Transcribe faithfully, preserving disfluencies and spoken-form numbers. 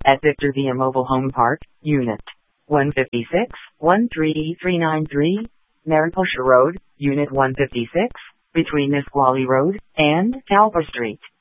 at Victor Via Mobile Home Park, Unit one fifty-six, one three three nine three, Mariposa Road, Unit one fifty-six, between Nisqually Road and Talbot Street.